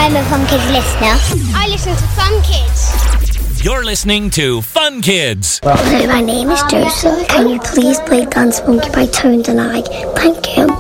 I'm a Fun Kids listener. I listen to Fun Kids. You're listening to Fun Kids. Hello, my name is Joseph. Can you please play Dance Monkey by Tones and I? Thank you.